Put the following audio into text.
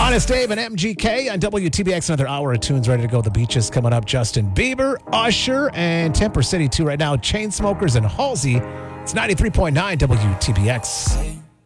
Honest Dave and MGK on WTBX. Another hour of tunes ready to go. The Beaches coming up. Justin Bieber, Usher, and Temper City 2 right now. Chainsmokers and Halsey. It's 93.9 WTBX.